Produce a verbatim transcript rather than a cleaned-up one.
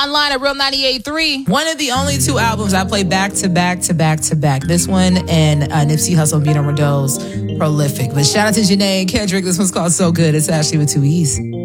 online at Real ninety-eight point three. One of the only two albums I play back to back to back to back. This one and uh, Nipsey Hussle and Vito Rodeau's Prolific. But shout out to Janae and Kendrick. This one's called So Good. It's actually with two E's.